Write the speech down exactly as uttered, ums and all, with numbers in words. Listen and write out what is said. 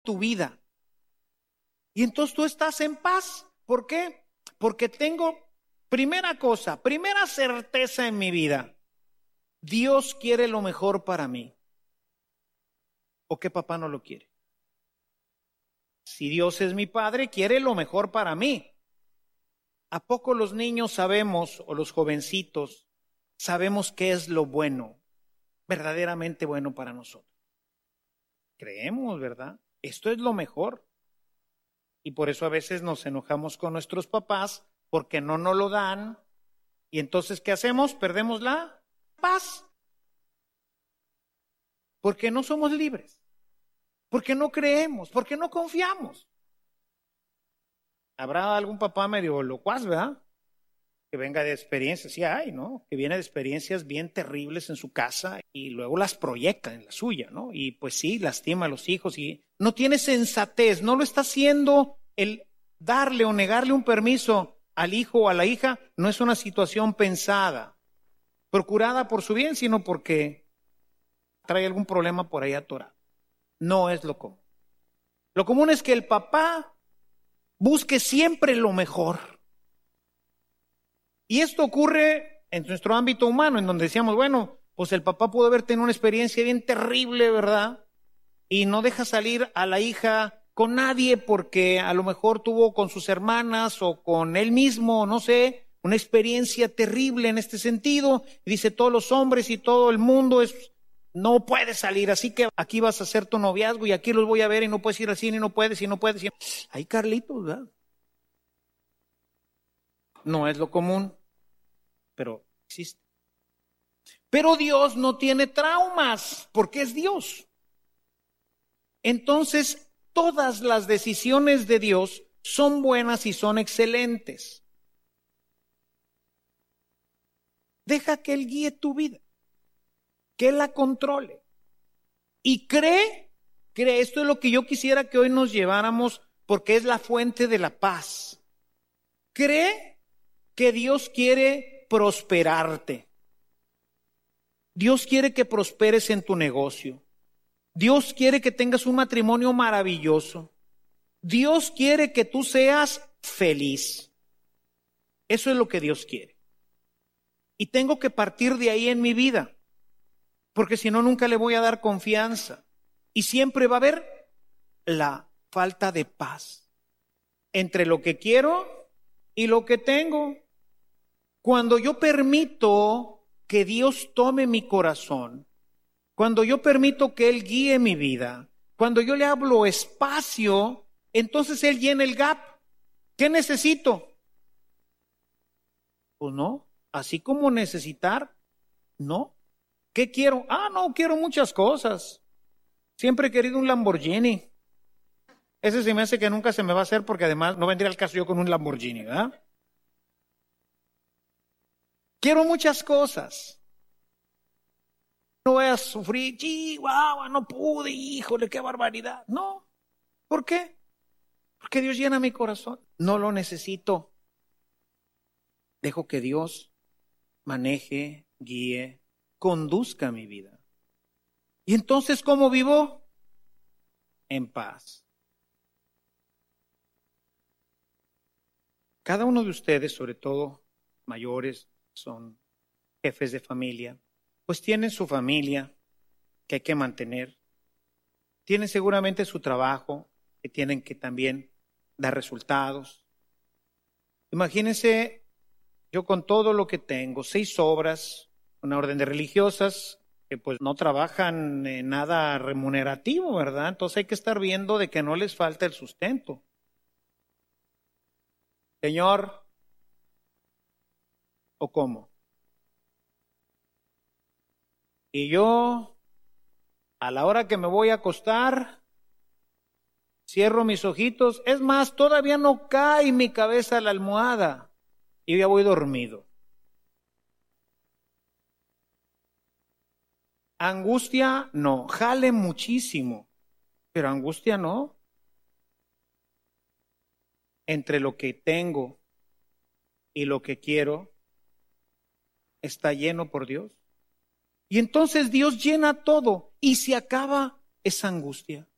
tu vida. Y entonces tú estás en paz. ¿Por qué? Porque tengo, primera cosa, primera certeza en mi vida. Dios quiere lo mejor para mí. ¿O que papá no lo quiere? Si Dios es mi padre, quiere lo mejor para mí. ¿A poco los niños sabemos, o los jovencitos, sabemos qué es lo bueno, verdaderamente bueno para nosotros? Creemos, ¿verdad? Esto es lo mejor. Y por eso a veces nos enojamos con nuestros papás porque no nos lo dan. Y entonces, ¿qué hacemos? Perdemos la paz. Porque no somos libres. Porque no creemos, porque no confiamos. Habrá algún papá medio locuaz, ¿verdad? Que venga de experiencias, sí hay, ¿no? Que viene de experiencias bien terribles en su casa y luego las proyecta en la suya, ¿no? Y pues sí, lastima a los hijos y no tiene sensatez, no lo está haciendo. El darle o negarle un permiso al hijo o a la hija no es una situación pensada, procurada por su bien, sino porque trae algún problema por ahí atorado. No es lo común. Lo común es que el papá busque siempre lo mejor. Y esto ocurre en nuestro ámbito humano, en donde decíamos, bueno, pues el papá pudo haber tenido una experiencia bien terrible, ¿verdad? Y no deja salir a la hija con nadie porque a lo mejor tuvo con sus hermanas o con él mismo, no sé, una experiencia terrible en este sentido. Y dice, todos los hombres y todo el mundo es... no puedes salir, así que aquí vas a hacer tu noviazgo y aquí los voy a ver y no puedes ir al cine y no puedes y no puedes. Ay, Carlitos, ¿verdad? No es lo común, pero existe. Pero Dios no tiene traumas, porque es Dios. Entonces, todas las decisiones de Dios son buenas y son excelentes. Deja que Él guíe tu vida, que Él la controle. Y cree, cree, esto es lo que yo quisiera que hoy nos lleváramos, porque es la fuente de la paz. Cree que Dios quiere prosperarte. Dios quiere que prosperes en tu negocio. Dios quiere que tengas un matrimonio maravilloso. Dios quiere que tú seas feliz. Eso es lo que Dios quiere. Y tengo que partir de ahí en mi vida, porque si no, nunca le voy a dar confianza. Y siempre va a haber la falta de paz entre lo que quiero y lo que tengo. Cuando yo permito que Dios tome mi corazón, cuando yo permito que Él guíe mi vida, cuando yo le hablo espacio, entonces Él llena el gap. ¿Qué necesito? Pues no, así como necesitar, no. ¿Qué quiero? Ah, no, quiero muchas cosas. Siempre he querido un Lamborghini. Ese se me hace que nunca se me va a hacer porque además no vendría al caso yo con un Lamborghini, ¿verdad? Quiero muchas cosas. No voy a sufrir, chihuahua, no pude, híjole, qué barbaridad. No. ¿Por qué? Porque Dios llena mi corazón. No lo necesito. Dejo que Dios maneje, guíe, conduzca mi vida. Y entonces, ¿cómo vivo? En paz. Cada uno de ustedes, sobre todo mayores, son jefes de familia, pues tienen su familia que hay que mantener. Tienen seguramente su trabajo que tienen que también dar resultados. Imagínense, yo con todo lo que tengo, seis obras, una orden de religiosas, que pues no trabajan en nada remunerativo, ¿verdad? Entonces hay que estar viendo de que no les falta el sustento. Señor, ¿o cómo? Y yo, a la hora que me voy a acostar, cierro mis ojitos. Es más, todavía no cae mi cabeza a la almohada y ya voy dormido. Angustia, no. Jale muchísimo, pero angustia no. Entre lo que tengo y lo que quiero, está lleno por Dios. Y entonces Dios llena todo y se acaba esa angustia.